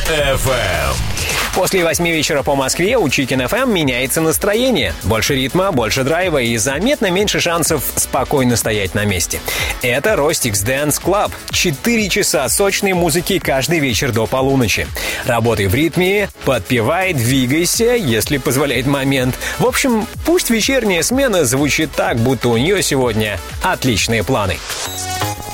FM. После 8 вечера по Москве у Chicken FM меняется настроение. Больше ритма, больше драйва и заметно меньше шансов спокойно стоять на месте. Это Rostix Dance Club. 4 часа сочной музыки каждый вечер до полуночи. Работай в ритме, подпевай, двигайся, если позволяет момент. В общем, пусть вечерняя смена звучит так, будто у нее сегодня отличные планы.